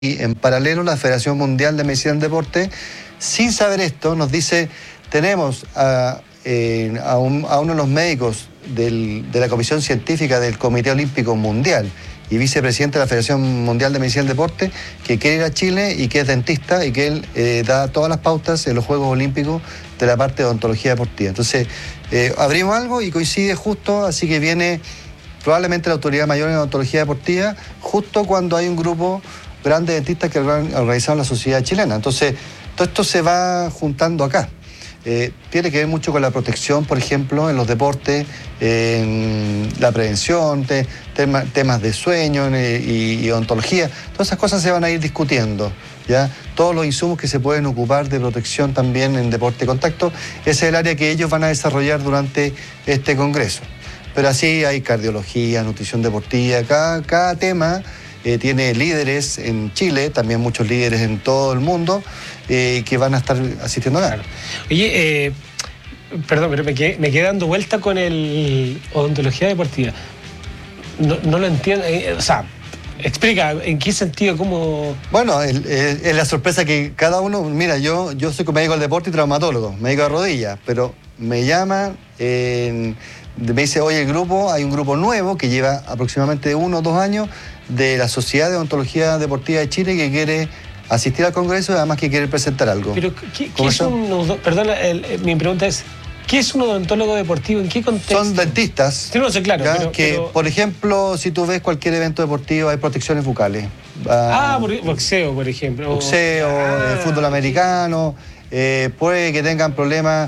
Y en paralelo la Federación Mundial de Medicina del Deporte, sin saber esto, nos dice, tenemos a uno de los médicos de la Comisión Científica del Comité Olímpico Mundial y vicepresidente de la Federación Mundial de Medicina del Deporte, que quiere ir a Chile y que es dentista y que él da todas las pautas en los Juegos Olímpicos de la parte de odontología deportiva. Entonces, abrimos algo y coincide justo, así que viene probablemente la autoridad mayor en odontología deportiva, justo cuando hay un grupo grande de dentistas que organizaron la sociedad chilena. Entonces, todo esto se va juntando acá. Tiene que ver mucho con la protección, por ejemplo, en los deportes, en la prevención, temas de sueño y odontología. Todas esas cosas se van a ir discutiendo, ¿ya? Todos los insumos que se pueden ocupar de protección también en deporte de contacto, ese es el área que ellos van a desarrollar durante este congreso. Pero así hay cardiología, nutrición deportiva, cada tema tiene líderes en Chile, también muchos líderes en todo el mundo, que van a estar asistiendo a nada. Claro. Oye, perdón, pero me quedé dando vuelta con el odontología deportiva. No lo entiendo, o sea, explica, ¿en qué sentido? ¿Cómo? Bueno, es la sorpresa que cada uno, mira, yo soy médico del deporte y traumatólogo, médico de rodillas, pero me llaman, me dice, oye, hay un grupo nuevo que lleva aproximadamente 1 o 2 años de la Sociedad de Odontología Deportiva de Chile que quiere asistir al Congreso y además que quiere presentar algo. Pero, ¿qué es perdón, mi pregunta es, ¿qué es un odontólogo deportivo? ¿En qué contexto? Son dentistas. Sí, no sé, claro. Por ejemplo, si tú ves cualquier evento deportivo, hay protecciones bucales. Boxeo, por ejemplo. Boxeo, fútbol americano. Puede que tengan problemas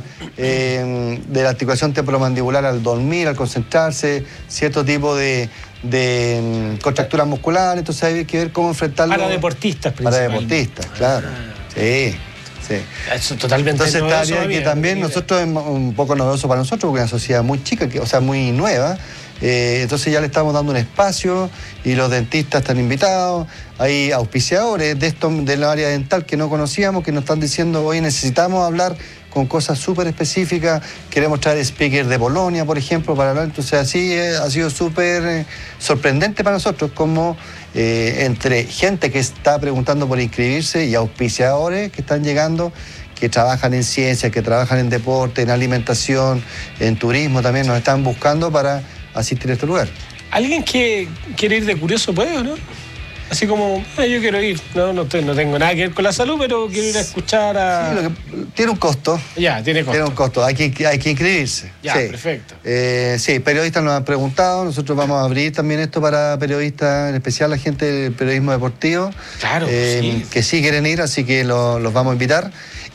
de la articulación temporomandibular al dormir, al concentrarse, cierto tipo de contracturas musculares, entonces hay que ver cómo enfrentarlo. Para deportistas, principalmente. Para deportistas, claro. Sí. Eso totalmente. Entonces esta área que también nosotros es un poco novedoso para nosotros, porque es una sociedad muy chica, muy nueva. Entonces ya le estamos dando un espacio y los dentistas están invitados. Hay auspiciadores del área dental que no conocíamos, que nos están diciendo, hoy necesitamos hablar con cosas súper específicas, queremos traer speakers de Polonia, por ejemplo, para hablar. Entonces así ha sido súper sorprendente para nosotros, como entre gente que está preguntando por inscribirse y auspiciadores que están llegando, que trabajan en ciencia, que trabajan en deporte, en alimentación, en turismo también, nos están buscando para asistir a este lugar. ¿Alguien que quiere ir de curioso puede o no? Así como, yo quiero ir, no tengo nada que ver con la salud, pero quiero ir a escuchar a... Sí, tiene un costo. Ya, tiene costo. Tiene un costo, hay que inscribirse. Ya, sí. Perfecto. Sí, periodistas nos han preguntado, nosotros vamos a abrir también esto para periodistas, en especial la gente del periodismo deportivo. Claro, sí. Que sí quieren ir, así que los vamos a invitar.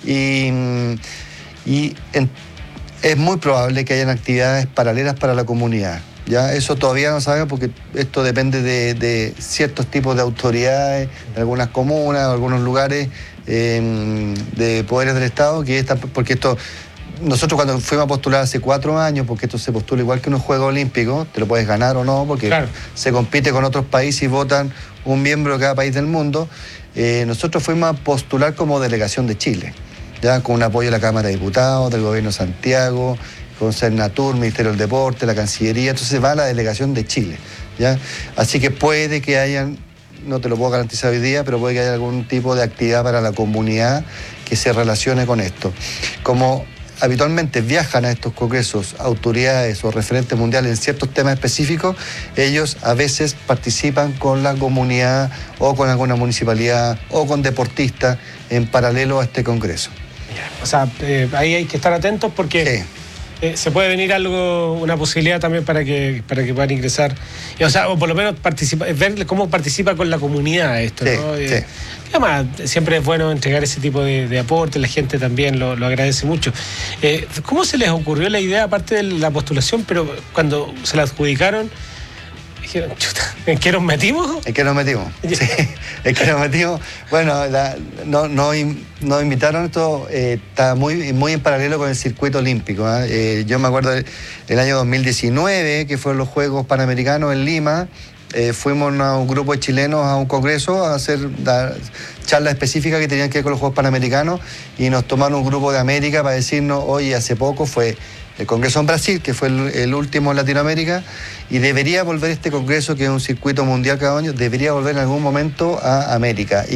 Es muy probable que hayan actividades paralelas para la comunidad. Ya, eso todavía no sabemos porque esto depende de ciertos tipos de autoridades, de algunas comunas, de algunos lugares de poderes del Estado, porque nosotros cuando fuimos a postular hace 4 años, porque esto se postula igual que unos Juegos Olímpicos, te lo puedes ganar o no, porque claro, se compite con otros países y votan un miembro de cada país del mundo, nosotros fuimos a postular como delegación de Chile, ya con un apoyo de la Cámara de Diputados, del Gobierno de Santiago, con Cernatur, Ministerio del Deporte, la Cancillería, entonces va a la delegación de Chile, ¿ya? Así que puede que hayan, no te lo puedo garantizar hoy día, pero puede que haya algún tipo de actividad para la comunidad que se relacione con esto. Como habitualmente viajan a estos congresos autoridades o referentes mundiales en ciertos temas específicos, ellos a veces participan con la comunidad o con alguna municipalidad o con deportistas en paralelo a este congreso. O sea, ahí hay que estar atentos porque... Sí. Se puede venir una posibilidad también para que puedan ingresar, o por lo menos ver cómo participa con la comunidad esto, sí, ¿no? Sí. Además, siempre es bueno entregar ese tipo de aporte, la gente también lo agradece mucho. ¿Cómo se les ocurrió la idea, aparte de la postulación, pero cuando se la adjudicaron, dijeron, chuta, ¿en qué nos metimos? ¿En qué nos metimos? Sí, ¿en qué nos metimos? Bueno, nos invitaron, esto está muy en paralelo con el circuito olímpico. Yo me acuerdo del año 2019, que fueron los Juegos Panamericanos en Lima, fuimos un grupo de chilenos a un congreso a hacer charlas específicas que tenían que ver con los Juegos Panamericanos y nos tomaron un grupo de América para decirnos, oye, hace poco fue el congreso en Brasil, que fue el último en Latinoamérica, y debería volver este congreso, que es un circuito mundial cada año, debería volver en algún momento a América.